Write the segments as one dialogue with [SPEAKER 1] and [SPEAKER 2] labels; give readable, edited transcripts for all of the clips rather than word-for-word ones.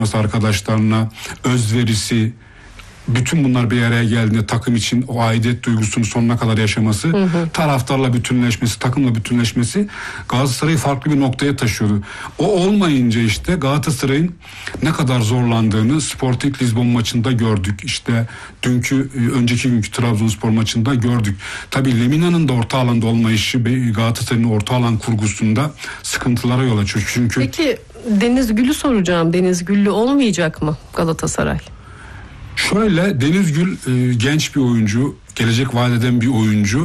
[SPEAKER 1] arkadaşlarına, özverisi, bütün bunlar bir araya geldiğinde takım için o aidiyet duygusunu sonuna kadar yaşaması, taraftarla bütünleşmesi, takımla bütünleşmesi Galatasaray'ı farklı bir noktaya taşıyordu. O olmayınca işte Galatasaray'ın ne kadar zorlandığını Sporting Lisbon maçında gördük. İşte önceki günkü Trabzonspor maçında gördük. Tabii Lemina'nın da orta alanda olmayışı Galatasaray'ın orta alan kurgusunda sıkıntılara yol açıyor. Çünkü
[SPEAKER 2] peki Deniz Gül'ü soracağım. Deniz Gül'lü olmayacak mı Galatasaray?
[SPEAKER 1] Şöyle, Deniz Gül genç bir oyuncu, gelecek vaat eden bir oyuncu.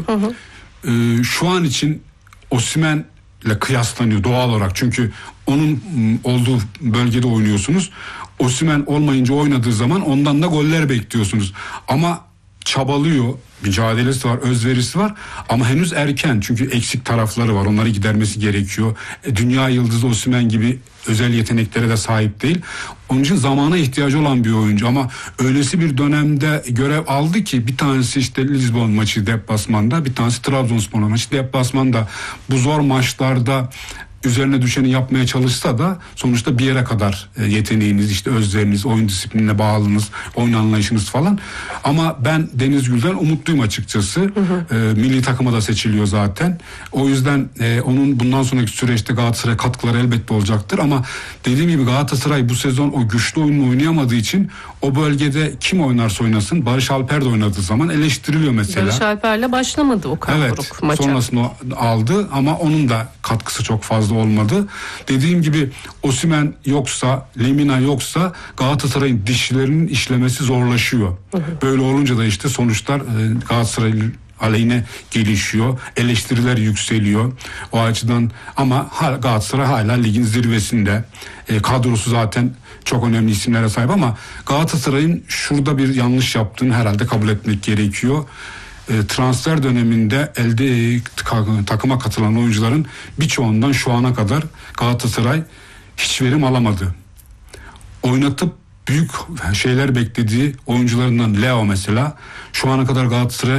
[SPEAKER 1] Şu an için Osimhen'le kıyaslanıyor doğal olarak. Çünkü onun olduğu bölgede oynuyorsunuz. Osimhen olmayınca oynadığı zaman ondan da goller bekliyorsunuz. Ama çabalıyor, mücadelesi var, özverisi var ama henüz erken. Çünkü eksik tarafları var, onları gidermesi gerekiyor. Dünya yıldızı Osimhen gibi özel yeteneklere de sahip değil. Onun için zamana ihtiyacı olan bir oyuncu ama öylesi bir dönemde görev aldı ki bir tanesi işte Lisbon maçı deplasmanda, bir tanesi Trabzonspor maçı deplasmanda. Bu zor maçlarda üzerine düşeni yapmaya çalışsa da sonuçta bir yere kadar yeteneğiniz, işte özleriniz, oyun disiplinine bağlılığınız, oyun anlayışınız falan. Ama ben Deniz Gül'den umutluyum açıkçası. Milli takıma da seçiliyor zaten. O yüzden onun bundan sonraki süreçte Galatasaray'a katkıları elbette olacaktır ama dediğim gibi Galatasaray bu sezon o güçlü oyunu oynayamadığı için o bölgede kim oynarsa oynasın, Barış Alper de oynadığı zaman eleştiriliyor mesela.
[SPEAKER 2] Barış Alper'le başlamadı o kadar maça.
[SPEAKER 1] Sonrasında aldı ama onun da katkısı çok fazla olmadı. Dediğim gibi Osimhen yoksa, Lemina yoksa Galatasaray'ın dişlerinin işlemesi zorlaşıyor. Böyle olunca da işte sonuçlar Galatasaray aleyhine gelişiyor. Eleştiriler yükseliyor. O açıdan ama Galatasaray hala ligin zirvesinde. Kadrosu zaten çok önemli isimlere sahip ama Galatasaray'ın şurada bir yanlış yaptığını herhalde kabul etmek gerekiyor. Transfer döneminde takıma katılan oyuncuların birçoğundan şu ana kadar Galatasaray hiç verim alamadı. Oynatıp büyük şeyler beklediği oyuncularından Leo mesela şu ana kadar Galatasaray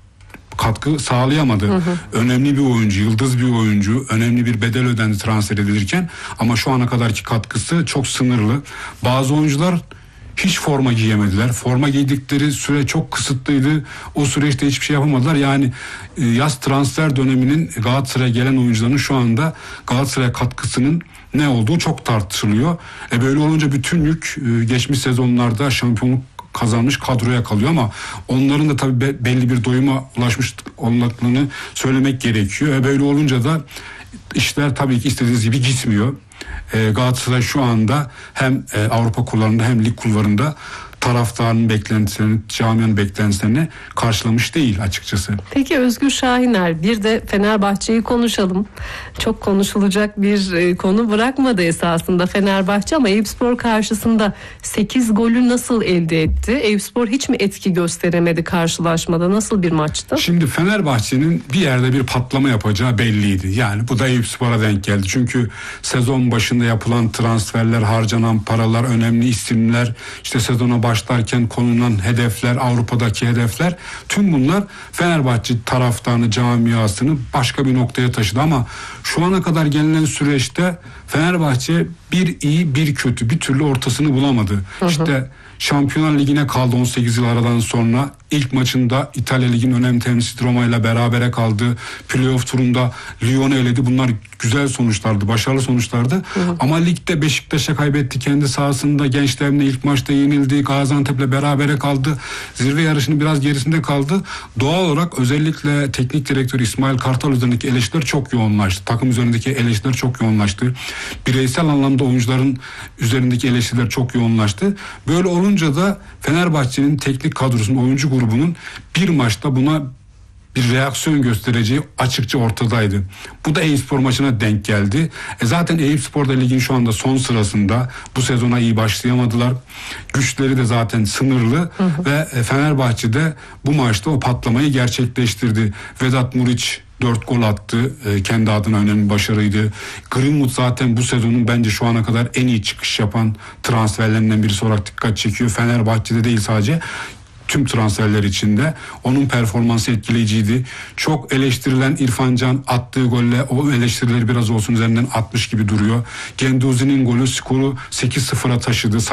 [SPEAKER 1] katkı sağlayamadı. Önemli bir oyuncu, yıldız bir oyuncu, önemli bir bedel ödendi transfer edilirken ama şu ana kadarki katkısı çok sınırlı. Bazı oyuncular hiç forma giyemediler. Forma giydikleri süre çok kısıtlıydı. O süreçte hiçbir şey yapamadılar. Yani yaz transfer döneminin Galatasaray'a gelen oyuncuların şu anda Galatasaray'a katkısının ne olduğu çok tartışılıyor. Böyle olunca bütün yük geçmiş sezonlarda şampiyonluk kazanmış kadroya kalıyor ama onların da tabii belli bir doyuma ulaşmış olmaklarını söylemek gerekiyor. Böyle olunca da işler tabii ki istediğiniz gibi gitmiyor. Galatasaray şu anda hem Avrupa kulvarında hem lig kulvarında taraftarın beklentilerini, camianın beklentilerini karşılamış değil açıkçası.
[SPEAKER 2] Peki Özgür Şahiner, bir de Fenerbahçe'yi konuşalım. Çok konuşulacak bir konu bırakmadı esasında Fenerbahçe ama Eyüpspor karşısında 8 golü nasıl elde etti? Eyüpspor hiç mi etki gösteremedi karşılaşmada? Nasıl bir maçtı?
[SPEAKER 1] Şimdi Fenerbahçe'nin bir yerde bir patlama yapacağı belliydi. Yani bu da Eyüpspor'a denk geldi. Çünkü sezon başında yapılan transferler, harcanan paralar, önemli isimler, işte sezona başlarken konulan hedefler, Avrupa'daki hedefler, tüm bunlar Fenerbahçe taraftarını, camiasını başka bir noktaya taşıdı ama şu ana kadar gelinen süreçte Fenerbahçe bir iyi bir kötü, bir türlü ortasını bulamadı. İşte Şampiyonlar Ligi'ne kaldı 18 yıl aradan sonra. İlk maçında İtalya Ligi'nin önemli temsilcisi Roma ile berabere kaldı. Playoff turunda Lyon'u eledi. Bunlar güzel sonuçlardı, başarılı sonuçlardı. Ama ligde Beşiktaş'a kaybetti kendi sahasında. Gençlerimle ilk maçta yenildi. Gaziantep'le berabere kaldı. Zirve yarışının biraz gerisinde kaldı. Doğal olarak özellikle teknik direktör İsmail Kartal üzerindeki eleştiriler çok yoğunlaştı. Takım üzerindeki eleştiriler çok yoğunlaştı. Bireysel anlamda oyuncuların üzerindeki eleştiriler çok yoğunlaştı. Böyle olunca da Fenerbahçe'nin teknik kadrosunun, oyuncu grubunun bir maçta buna bir reaksiyon göstereceği açıkça ortadaydı. Bu da Eyüpspor maçına denk geldi. Zaten Eyüpspor da ligin şu anda son sırasında, bu sezona iyi başlayamadılar. Güçleri de zaten sınırlı ve Fenerbahçe'de bu maçta o patlamayı gerçekleştirdi. Vedat Muriç 4 gol attı. Kendi adına önemli bir başarıydı. Greenwood zaten bu sezonun bence şu ana kadar en iyi çıkış yapan transferlerinden birisi olarak dikkat çekiyor. Fenerbahçe'de değil sadece, tüm transferler içinde. Onun performansı etkileyiciydi. Çok eleştirilen İrfan Can attığı golle o eleştirileri biraz olsun üzerinden atmış gibi duruyor. Genduzi'nin golü skoru 8-0'a taşıdı.